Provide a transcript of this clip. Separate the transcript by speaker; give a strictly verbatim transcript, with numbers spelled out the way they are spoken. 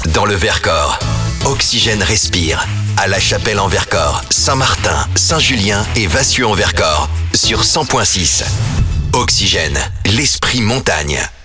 Speaker 1: dans le Vercors. Oxygène respire. À La Chapelle en Vercors, Saint-Martin, Saint-Julien et Vassieux en Vercors. Sur cent point six. Oxygène, l'esprit montagne.